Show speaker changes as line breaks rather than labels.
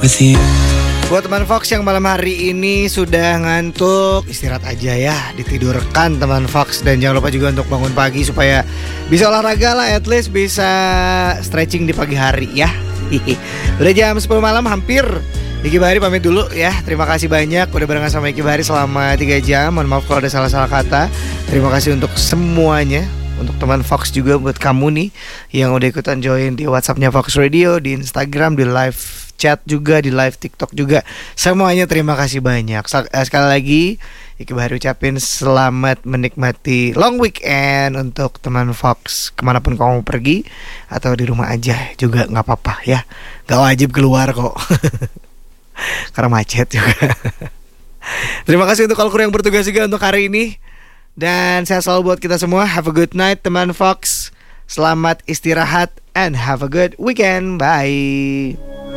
with you.
Buat teman Fox yang malam hari ini sudah ngantuk, istirahat aja ya, ditidurkan teman Fox. Dan jangan lupa juga untuk bangun pagi supaya bisa olahraga lah, at least bisa stretching di pagi hari ya. Udah jam 10 malam hampir. Iki Bahari pamit dulu ya. Terima kasih banyak udah barengan sama Iki Bahari selama 3 jam. Mohon maaf kalau ada salah-salah kata. Terima kasih untuk semuanya. Untuk teman Fox juga, buat kamu nih yang udah ikutan join di WhatsApp-nya Fox Radio, di Instagram, di live chat juga, di live TikTok juga. Semuanya terima kasih banyak. Sekali lagi Iki Bahari ucapin selamat menikmati long weekend untuk teman Fox. Kemanapun kamu pergi atau di rumah aja juga gak apa-apa ya. Gak wajib keluar kok. Karena macet juga. Terima kasih untuk Alkur yang bertugas juga untuk hari ini. Dan sehat selalu buat kita semua. Have a good night teman Fox. Selamat istirahat and have a good weekend. Bye.